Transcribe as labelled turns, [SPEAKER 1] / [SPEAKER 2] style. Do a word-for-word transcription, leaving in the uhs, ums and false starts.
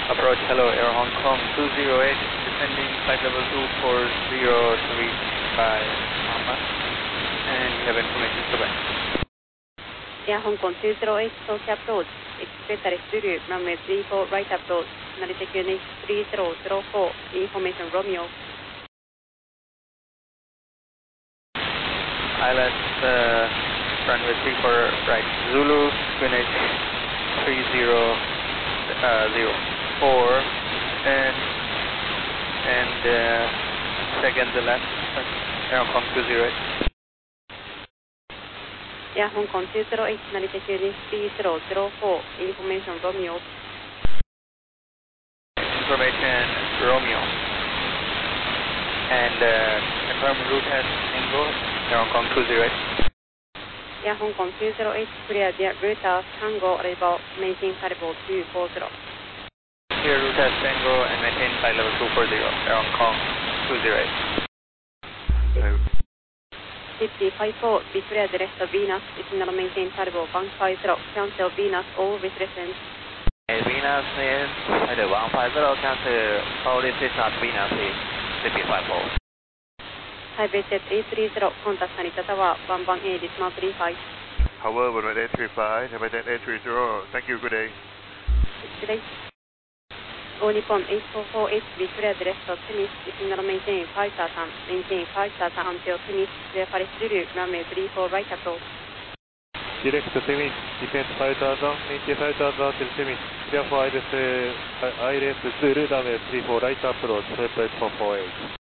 [SPEAKER 1] Approach, hello, Air Hong Kong two zero eight, descending flight level two four zero to reach by Mama, and you have information, goodbye.
[SPEAKER 2] Air Hong Kong two zero eight, Tokyo approach, expect a Zulu, runway three four right approach, Narita unit three zero zero four, information Romeo.
[SPEAKER 1] I L S uh, runway three four right, Zulu, unit three zero zero four, and and uh, second the left, Air Hong Kong two zero eight.
[SPEAKER 2] Air Hong Kong two zero eight, Narita unit three zero zero four, information Romeo.
[SPEAKER 1] Information Romeo. And uh, confirm route has angle, Air Hong Kong two zero eight.
[SPEAKER 2] Air Hong Kong two zero eight, clear the route as Tango arrival, maintain flight level two four zero.
[SPEAKER 1] Clear route as Tango and maintain flight level two four zero, Air Hong Kong two zero eight.
[SPEAKER 2] fifty five four, declare the rest of Venus, is now maintain flight level one five zero, cancel Venus, all with reference.
[SPEAKER 1] Venus is at one five zero, cancel all restrictions at Venus is fifty five four.
[SPEAKER 2] Taipei Jet eight three zero, contact Narita Tower one one A, decimal three five.
[SPEAKER 3] Tower one one eight three five, Taipei Jet eight three zero, thank you, good day.
[SPEAKER 2] Good day. All Nippon eight four four eight, declare the rest of Tennis, is now maintain five thousand, maintain five thousand until Tennis, clear Paris Zulu, runway three four right approach.
[SPEAKER 4] Direct to Temis, descend five thousand, maintain five thousand till Temis, clear for I L S, I L S Zulu, runway three four right approach, Taipei four four eight.